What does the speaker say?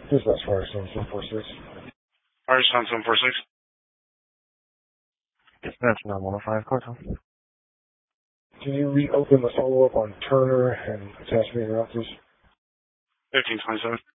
Dispatch Firestone 746. Firestone 746. Dispatch 9105, Cartel. Can you reopen the follow-up on Turner and attach me route, please? 1527.